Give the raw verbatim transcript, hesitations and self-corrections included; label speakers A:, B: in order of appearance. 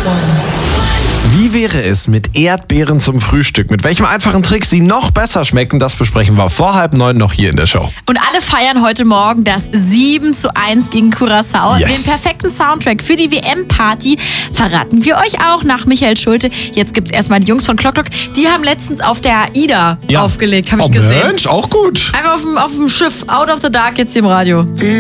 A: Wie wäre es mit Erdbeeren zum Frühstück? Mit welchem einfachen Trick sie noch besser schmecken, das besprechen wir vor halb neun noch hier in der Show.
B: Und alle feiern heute Morgen das sieben zu eins gegen Curaçao.
A: Yes.
B: Den perfekten Soundtrack für die W M-Party verraten wir euch auch nach Michael Schulte. Jetzt gibt's erstmal die Jungs von Clock Clock. Die haben letztens auf der Ida
A: Ja.
B: aufgelegt, habe ich
A: Oh
B: gesehen.
A: Mensch, auch gut.
B: Einfach auf dem, auf dem Schiff, Out of the Dark jetzt hier im Radio.